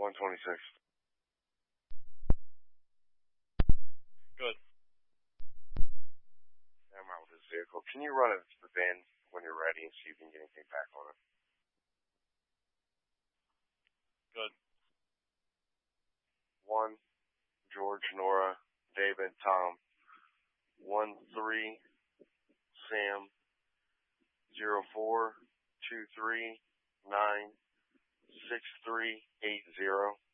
126. Good. I'm out with this vehicle. Can you run it to the van when you're ready and see if you can get anything back on it? Good. 1, George, Nora, David, Tom. 13, Sam. 0423 96380.